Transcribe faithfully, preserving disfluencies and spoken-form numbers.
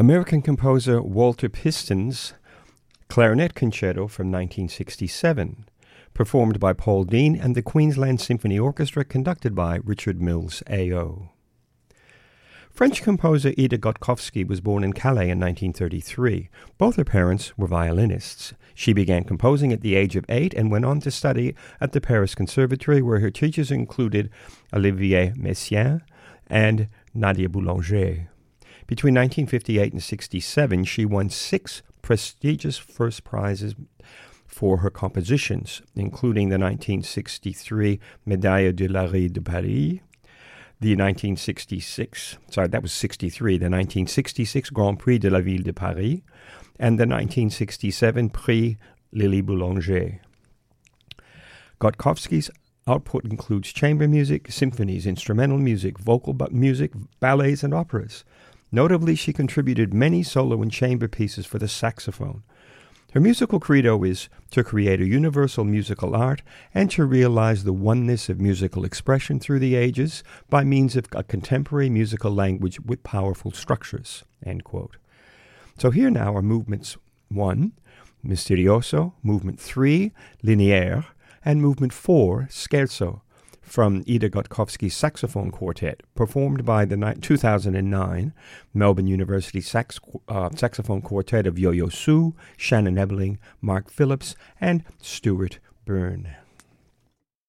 American composer Walter Piston's Clarinet Concerto from nineteen sixty-seven, performed by Paul Dean and the Queensland Symphony Orchestra, conducted by Richard Mills A O French composer Ida Gotkovsky was born in Calais in nineteen thirty-three. Both her parents were violinists. She began composing at the age of eight and went on to study at the Paris Conservatory, where her teachers included Olivier Messiaen and Nadia Boulanger. Between nineteen fifty-eight and sixty-seven, she won six prestigious first prizes for her compositions, including the nineteen sixty-three Médaille de la Rue de Paris, the nineteen sixty-six, sorry, that was sixty-three, the nineteen sixty-six Grand Prix de la Ville de Paris, and the nineteen sixty-seven Prix Lily Boulanger. Gotkovsky's output includes chamber music, symphonies, instrumental music, vocal music, ballets, and operas. Notably, she contributed many solo and chamber pieces for the saxophone. Her musical credo is to create a universal musical art and to realize the oneness of musical expression through the ages by means of a contemporary musical language with powerful structures, end quote. So here now are movements one, Misterioso, movement three, Linéaire, and movement four, Scherzo, from Ida Gotkovsky's Saxophone Quartet, performed by the ni- two thousand nine Melbourne University Sax- uh, Saxophone Quartet of Yo-Yo Su, Shannon Ebeling, Mark Phillips, and Stuart Byrne.